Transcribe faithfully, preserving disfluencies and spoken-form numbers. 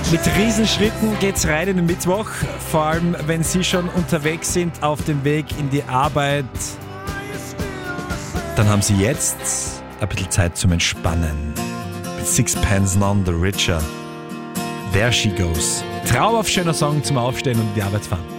Mit Riesenschritten geht's rein in den Mittwoch, vor allem wenn Sie schon unterwegs sind auf dem Weg in die Arbeit. Dann haben Sie jetzt ein bisschen Zeit zum Entspannen. Mit Sixpence None the Richer. There She Goes. Traumhaft schöner Song zum Aufstehen und in die Arbeit fahren.